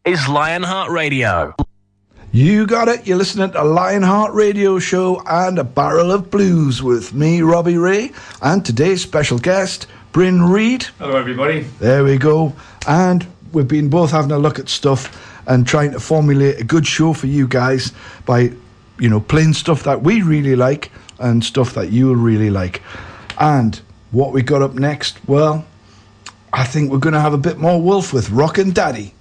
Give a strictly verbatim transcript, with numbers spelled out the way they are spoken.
is Lionheart Radio. You got it. You're listening to Lionheart Radio Show and A Barrel of Blues with me, Robbie Ray, and today's special guest, Bryn Reid. Hello, everybody. There we go. And we've been both having a look at stuff and trying to formulate a good show for you guys by, you know, playing stuff that we really like and stuff that you'll really like. And what we got up next, well, I think we're going to have a bit more Wolf with Rockin' Daddy.